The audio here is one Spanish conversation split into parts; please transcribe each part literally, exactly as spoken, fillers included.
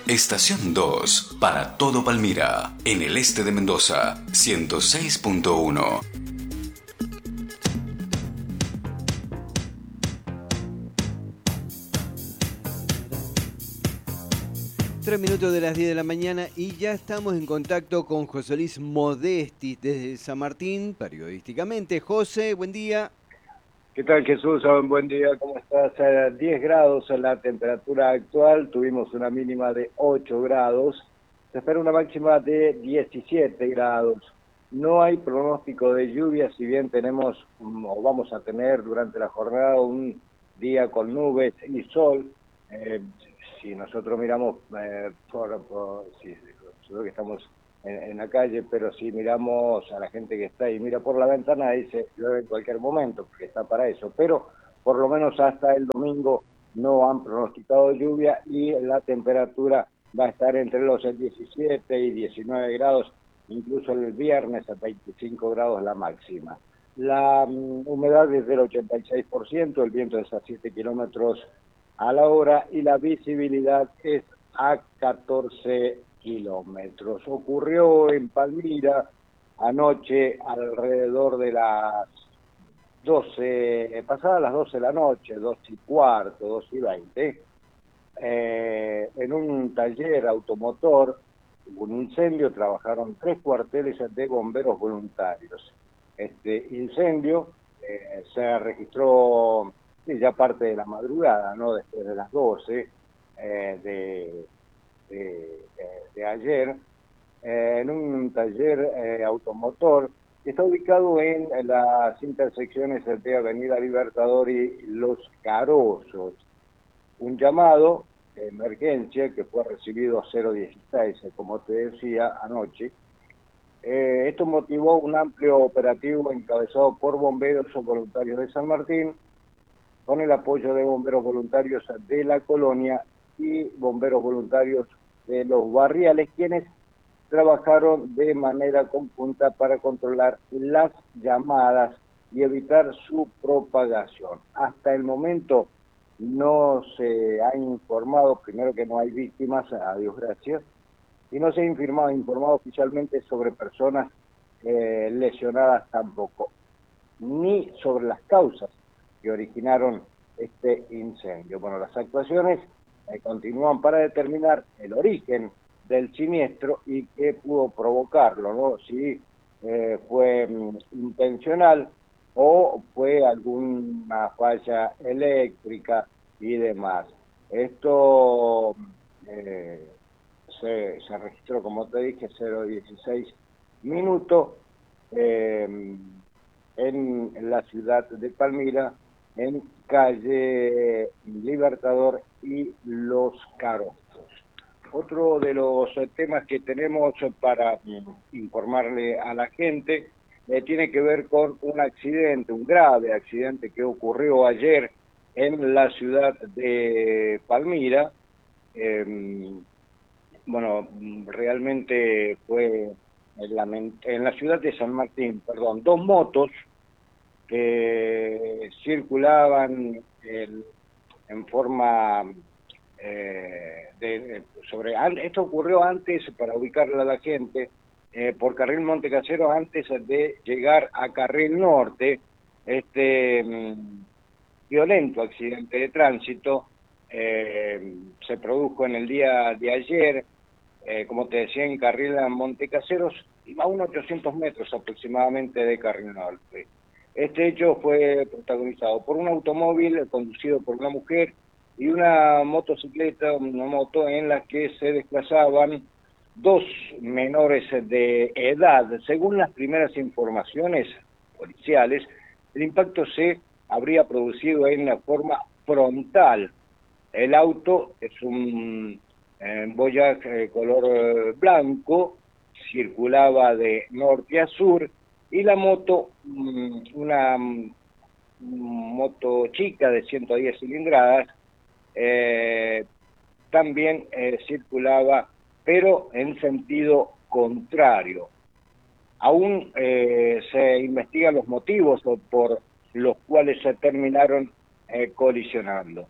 Estación dos, para todo Palmira, en el este de Mendoza, ciento seis punto uno. Tres minutos de las diez de la mañana y ya estamos en contacto con José Luis Modesti desde San Martín, periodísticamente. José, buen día. ¿Qué tal, Jesús? Buen día, ¿cómo estás? A diez grados la temperatura actual, tuvimos una mínima de ocho grados, se espera una máxima de diecisiete grados. No hay pronóstico de lluvia, si bien tenemos o vamos a tener durante la jornada un día con nubes y sol. Eh, si nosotros miramos, eh, por, por, si, creo que estamos en, en la calle, pero si miramos a la gente que está ahí, mira por la ventana, dice llueve en cualquier momento, porque está para eso, pero por lo menos hasta el domingo no han pronosticado lluvia y la temperatura va a estar entre los diecisiete y diecinueve grados, incluso el viernes a veinticinco grados la máxima. La um, humedad es del ochenta y seis por ciento, el viento es a siete kilómetros a la hora y la visibilidad es a catorce kilómetros. Ocurrió en Palmira anoche alrededor de las doce, pasadas las doce de la noche, dos y cuarto, dos y veinte, eh, en un taller automotor hubo un incendio, trabajaron tres cuarteles de bomberos voluntarios. Este incendio eh, se registró sí, ya parte de la madrugada, ¿no? Después de las doce eh, de, de, de ayer, eh, en un taller eh, automotor que está ubicado en las intersecciones de Avenida Libertador y Los Carozos. Un llamado de emergencia que fue recibido a cero dieciséis, como te decía anoche. Eh, esto motivó un amplio operativo encabezado por bomberos voluntarios de San Martín, con el apoyo de bomberos voluntarios de la colonia y bomberos voluntarios de los barriales, quienes trabajaron de manera conjunta para controlar las llamadas y evitar su propagación. Hasta el momento no se ha informado, primero que no hay víctimas, a Dios gracias, y no se ha informado, informado oficialmente sobre personas eh, lesionadas tampoco, ni sobre las causas que originaron este incendio. Bueno, las actuaciones eh, continúan para determinar el origen del siniestro y qué pudo provocarlo, ¿no? Si eh, fue mm, intencional o fue alguna falla eléctrica y demás. Esto eh, se, se registró, como te dije, cero dieciséis minutos eh, en la ciudad de Palmira, en calle Libertador y Los Carozos. Otro de los temas que tenemos para informarle a la gente eh, tiene que ver con un accidente, un grave accidente que ocurrió ayer en la ciudad de Palmira. Eh, bueno, realmente fue en la, en la ciudad de San Martín, perdón, dos motos que circulaban el, en forma eh, de, de, sobre esto ocurrió antes, para ubicarla a la gente, eh, por Carril Montecasero, antes de llegar a Carril Norte. Este mm, violento accidente de tránsito eh, se produjo en el día de ayer, eh, como te decía, en Carril Montecaseros, a unos ochocientos metros aproximadamente de Carril Norte. Este hecho fue protagonizado por un automóvil conducido por una mujer y una motocicleta, una moto en la que se desplazaban dos menores de edad. Según las primeras informaciones policiales, el impacto se habría producido en la forma frontal. El auto es un eh, Voyage eh, color eh, blanco, circulaba de norte a sur, y la moto, una moto chica de ciento diez cilindradas, eh, también eh, circulaba, pero en sentido contrario. Aún eh, se investigan los motivos por los cuales se terminaron eh, colisionando.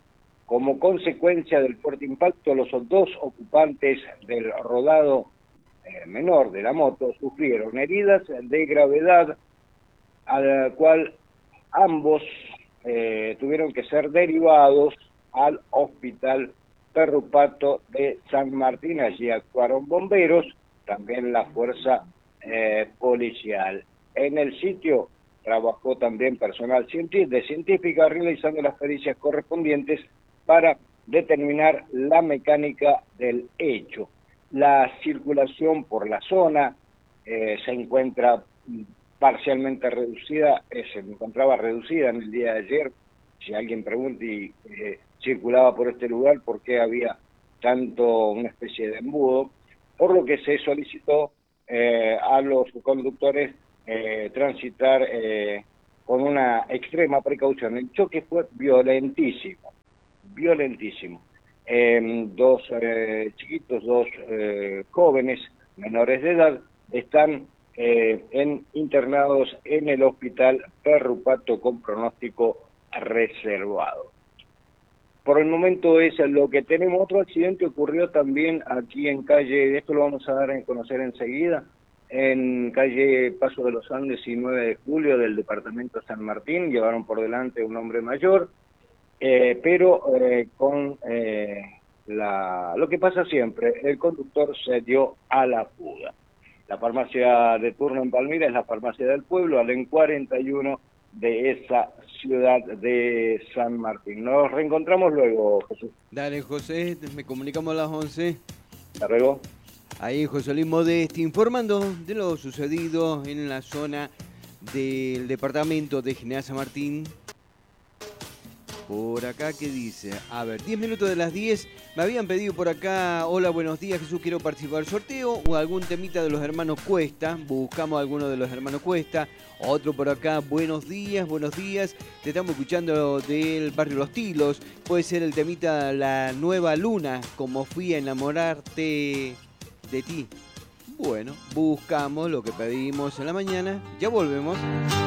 Como consecuencia del fuerte impacto, los dos ocupantes del rodado eh, menor de la moto sufrieron heridas de gravedad, al cual ambos eh, tuvieron que ser derivados al hospital Perrupato de San Martín. Allí actuaron bomberos, también la fuerza eh, policial. En el sitio trabajó también personal de científica realizando las pericias correspondientes para determinar la mecánica del hecho. La circulación por la zona eh, se encuentra parcialmente reducida, eh, se encontraba reducida en el día de ayer. Si alguien pregunta y eh, circulaba por este lugar, por qué había tanto una especie de embudo, por lo que se solicitó eh, a los conductores eh, transitar eh, con una extrema precaución. El choque fue violentísimo, violentísimo. Eh, dos eh, chiquitos, dos eh, jóvenes menores de edad están eh, en, internados en el hospital Perrupato con pronóstico reservado. Por el momento es lo que tenemos. Otro accidente ocurrió también aquí en calle, esto lo vamos a dar a conocer enseguida, en calle Paso de los Andes y nueve de julio del departamento San Martín. Llevaron por delante un hombre mayor, eh, pero eh, con eh, la, lo que pasa siempre, el conductor se dio a la fuga. La farmacia de turno en Palmira es la farmacia del pueblo, al en cuarenta y uno de esa ciudad de San Martín. Nos reencontramos luego, Jesús. Dale, José, me comunicamos a las once. Hasta luego. Ahí José Luis Modesti informando de lo sucedido en la zona del departamento de General San Martín. Por acá, ¿qué dice? A ver, diez minutos de las diez. Me habían pedido por acá, hola, buenos días, Jesús, quiero participar del sorteo. O algún temita de los hermanos Cuesta. Buscamos a alguno de los hermanos Cuesta. Otro por acá, buenos días, buenos días. Te estamos escuchando del barrio Los Tilos. Puede ser el temita La Nueva Luna, como fui a enamorarte de ti. Bueno, buscamos lo que pedimos en la mañana. Ya volvemos.